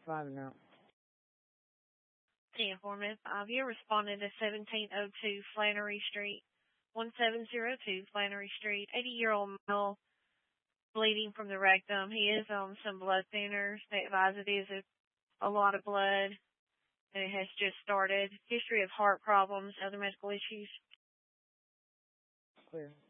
5 now. The informative 5-year responded to 1702 Flannery Street, 1702 Flannery Street, 80-year-old male bleeding from the rectum. He is on some blood thinners. They advise it is a lot of blood, and it has just started. History of heart problems, other medical issues. Clear.